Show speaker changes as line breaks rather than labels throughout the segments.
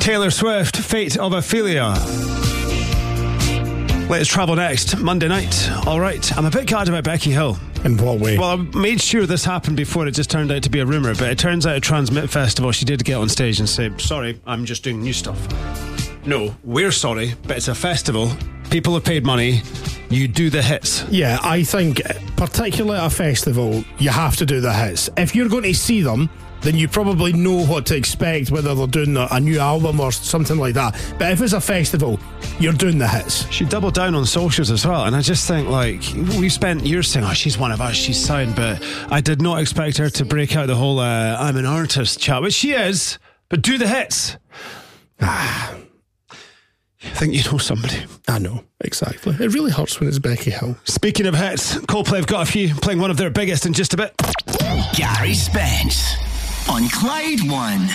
Taylor Swift, Fate of Ophelia. Let's travel next, Monday night. All right, I'm a bit glad about Becky Hill.
In what way?
Well, I made sure this happened before it just turned out to be a rumour, but it turns out at Transmit Festival she did get on stage and say, sorry, I'm just doing new stuff. No, we're sorry, but it's a festival. People have paid money. You do the hits.
Yeah, I think, particularly at a festival, you have to do the hits. If you're going to see them, then you probably know what to expect, whether they're doing a new album or something like that. But if it's a festival, you're doing the hits.
She doubled down on socials as well, and I just think, like, we've spent years saying, oh, she's one of us, she's signed, but I did not expect her to break out the whole I'm an artist chat, which she is, but do the hits. I think you know somebody.
I know, exactly. It really hurts when it's Becky Hill.
Speaking of hits, Coldplay have got a few, playing one of their biggest in just a bit.
Gary Spence on Clyde One.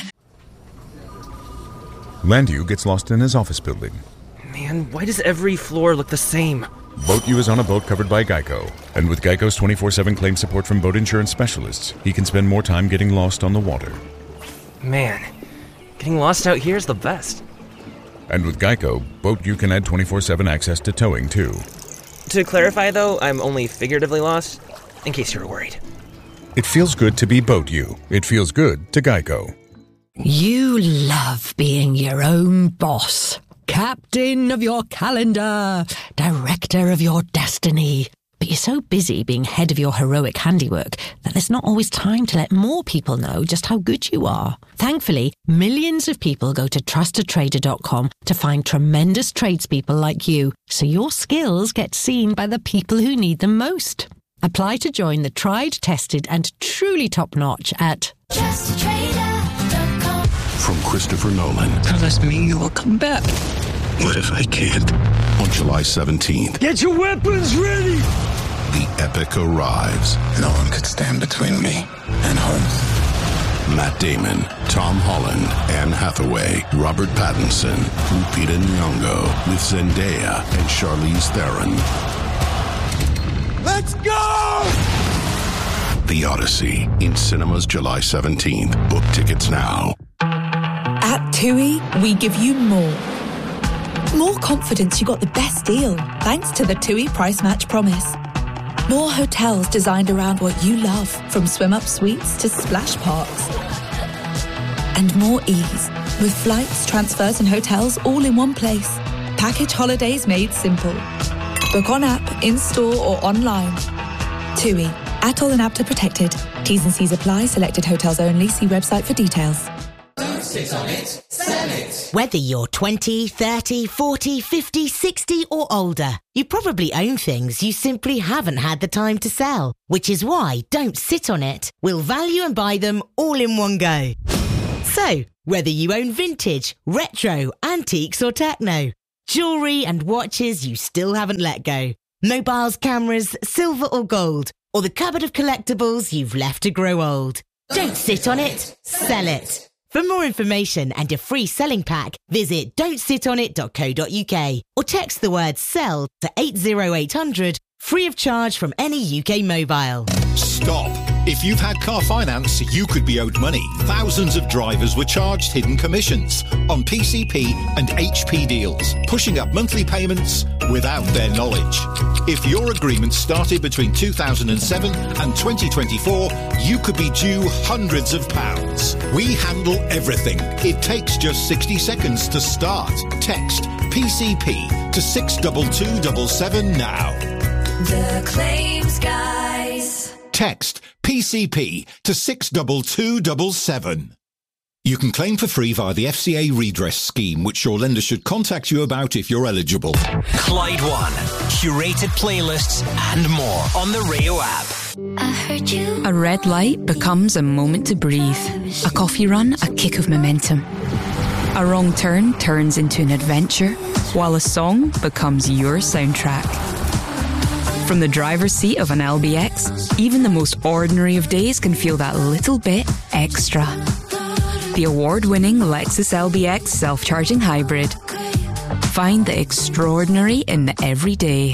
Landew gets lost in his office building.
Man, why does every floor look the same?
Boat U is on a boat covered by Geico. And with Geico's 24/7 claim support from boat insurance specialists, he can spend more time getting lost on the water.
Man, getting lost out here is the best.
And with Geico, Boat U can add 24/7 access to towing, too.
To clarify, though, I'm only figuratively lost, in case you were worried.
It feels good to be Boat U. It feels good to Geico.
You love being your own boss. Captain of your calendar. Director of your destiny. But you're so busy being head of your heroic handiwork that there's not always time to let more people know just how good you are. Thankfully, millions of people go to trustatrader.com to find tremendous tradespeople like you, so your skills get seen by the people who need them most. Apply to join the tried, tested and truly top-notch at
trustatrader.com.
From Christopher Nolan.
Promise me you will come back.
What if I can't? On July 17th.
Get your weapons ready!
The epic arrives.
No one could stand between me and home.
Matt Damon, Tom Holland, Anne Hathaway, Robert Pattinson, Lupita Nyong'o, with Zendaya and Charlize Theron.
Let's go!
The Odyssey, in cinemas July 17th. Book tickets now.
At TUI, we give you more. More confidence you got the best deal, thanks to the TUI Price Match Promise. More hotels designed around what you love, from swim-up suites to splash parks. And more ease, with flights, transfers and hotels all in one place. Package holidays made simple. Book on app, in-store or online. TUI, ATOL and APTA protected. T's and C's apply, selected hotels only. See website for details.
Don't sit on it, sell it.
Whether you're 20, 30, 40, 50, 60 or older, you probably own things you simply haven't had the time to sell. Which is why Don't Sit On It will value and buy them all in one go. So, whether you own vintage, retro, antiques or techno, jewellery and watches you still haven't let go, mobiles, cameras, silver or gold, or the cupboard of collectibles you've left to grow old. Don't sit on it, sell it. For more information and a free selling pack, visit don'tsitonit.co.uk or text the word SELL to 80800, free of charge from any UK mobile.
Stop. If you've had car finance, you could be owed money. Thousands of drivers were charged hidden commissions on PCP and HP deals, pushing up monthly payments without their knowledge. If your agreement started between 2007 and 2024, you could be due hundreds of pounds. We handle everything. It takes just 60 seconds to start. Text PCP to 62277 now.
The Claims Guys.
Text PCP to 62277. You can claim for free via the FCA redress scheme, which your lender should contact you about if you're eligible.
Clyde One, curated playlists and more on the Rio app.
I heard you.
A red light becomes a moment to breathe. A coffee run, a kick of momentum. A wrong turn turns into an adventure, while a song becomes your soundtrack. From the driver's seat of an LBX, even the most ordinary of days can feel that little bit extra. The award-winning Lexus LBX self-charging hybrid. Find the extraordinary in the everyday.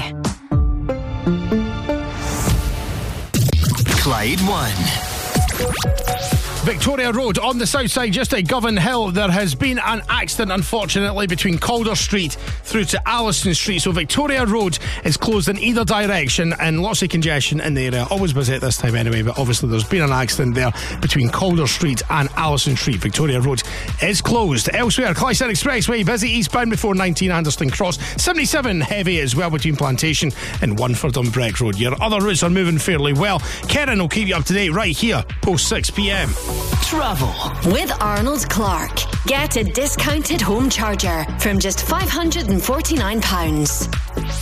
Clyde One.
Victoria Road on the south side, just at Govan Hill, there has been an accident, unfortunately, between Calder Street through to Allison Street. So Victoria Road is closed in either direction and lots of congestion in the area. Always busy at this time anyway, but obviously there's been an accident there between Calder Street and Allison Street. Victoria Road is closed. Elsewhere, Clydesdale Expressway busy eastbound before 19 Anderston Cross. 77 heavy as well between Plantation and Wonford on Breck Road. Your other routes are moving fairly well. Karen will keep you up to date right here post 6 p.m.
Travel with Arnold Clark. Get a discounted home charger from just £549.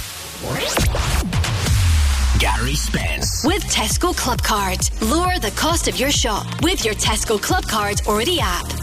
Gary Spence.
With Tesco Club Card. Lower the cost of your shop with your Tesco Club Card or the app.